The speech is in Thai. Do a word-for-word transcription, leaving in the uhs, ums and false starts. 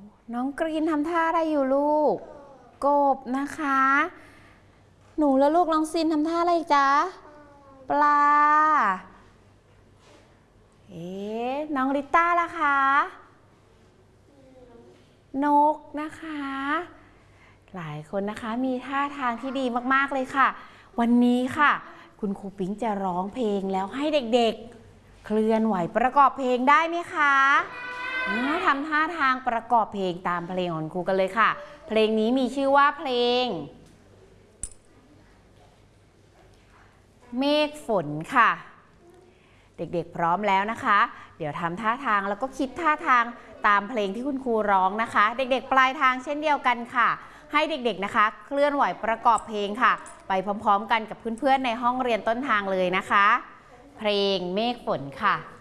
น้องกรีนทำท่าอะไรอยู่ลูกกบนะคะหนูแล้วลูกน้องซินทำท่าอะไรจ๊ะปลาเอ๊ะน้องริต้าล่ะคะนกนะคะหลายคนนะคะมีท่าทางที่ดีมากๆเลยค่ะวันนี้ค่ะคุณครูปิ๊งจะร้องเพลงแล้วให้เด็กๆเคลื่อนไหวประกอบเพลงได้ไหมคะทำท่าทางประกอบเพลงตามเพลงของครูกันเลยค่ะเพลงนี้มีชื่อว่าเพลงเมฆฝนค่ะเด็กๆพร้อมแล้วนะคะเดี๋ยวทำท่าทางแล้วก็คิดท่าทางตามเพลงที่คุณครูร้องนะคะเด็กๆปลายทางเช่นเดียวกันค่ะให้เด็กๆนะคะเคลื่อนไหวประกอบเพลงค่ะไปพร้อมๆกันกับเพื่อนๆในห้องเรียนต้นทางเลยนะคะเพลงเมฆฝนค่ะ